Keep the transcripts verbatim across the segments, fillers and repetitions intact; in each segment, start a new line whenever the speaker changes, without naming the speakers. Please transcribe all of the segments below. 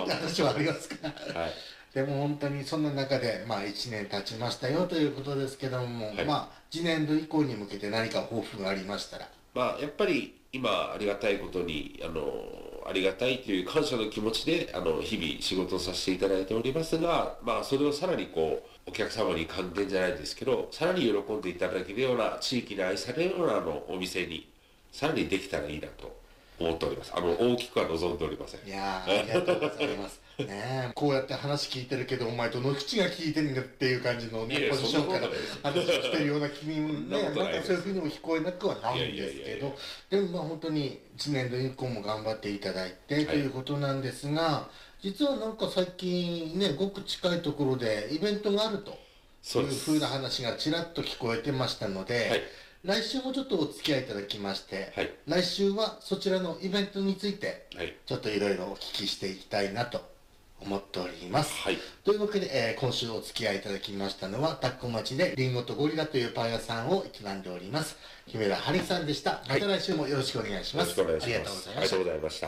って話はありますから、
はい、
でも本当にそんな中で、まあいちねん経ちましたよということですけども、はい、まあ次年度以降に向けて何か抱負がありましたら。
まあやっぱり今ありがたいことに、あの、ありがたいという感謝の気持ちで、あの、日々仕事をさせていただいておりますが、まあそれをさらにこう、お客様に還元じゃないですけど、さらに喜んでいただけるような、地域で愛されるようなあの、お店に、さらにできたらいいなと思っております。あの、大きくは望んでおりません。
いやー、ありがとうございます。ねえ、こうやって話聞いてるけど、お前どの口が聞いてるんだっていう感じのね、ポジションから話してるような君もね、なんかそういうふうにも聞こえなくはないんですけど、でもまあ本当にいちねんど以降も頑張っていただいてということなんですが、実はなんか最近ね、ごく近いところでイベントがあるというふうな話がちらっと聞こえてましたので、はい、来週もちょっとお付き合いいただきまして、はい、来週はそちらのイベントについて、ちょっといろいろお聞きしていきたいなと思っております。はい、というわけで、えー、今週お付き合いいただきましたのは、田子町でリンゴとゴリラというパン屋さんを営んでおります、木村春さんでした。また来週もよろしくお願いします。
よろしくお願いします。
ありがとうございました。
ありがとうございました。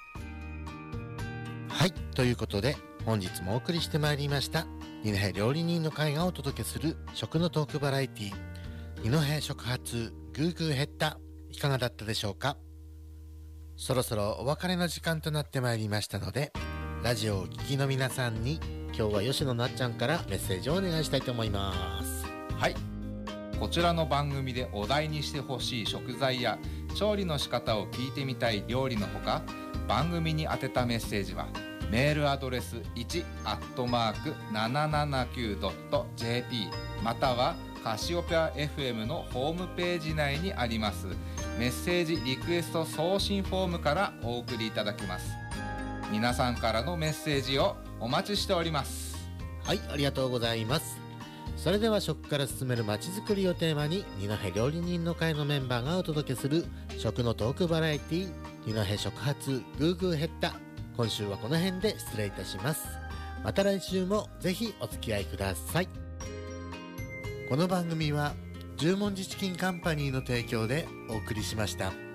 はい、ということで、本日もお送りしてまいりました、二戸料理人の会がお届けする食のトークバラエティー、二戸食発グーグーヘッダ、いかがだったでしょうか。そろそろお別れの時間となってまいりましたので、ラジオをお聞きの皆さんに今日は吉野なっちゃんからメッセージをお願いしたいと思います。
はい、こちらの番組でお題にしてほしい食材や調理の仕方を聞いてみたい料理のほか、番組に宛てたメッセージはメールアドレスいちアットマークななななきゅうドットジェーピー またはカシオペア エフエム のホームページ内にありますメッセージリクエスト送信フォームからお送りいただけます。皆さんからのメッセージをお待ちしております。
はい、ありがとうございます。それでは食から進めるまちづくりをテーマに、二戸料理人の会のメンバーがお届けする食のトークバラエティー、二戸食発グーグーヘッダ、今週はこの辺で失礼いたします。また来週もぜひお付き合いください。この番組は十文字チキンカンパニーの提供でお送りしました。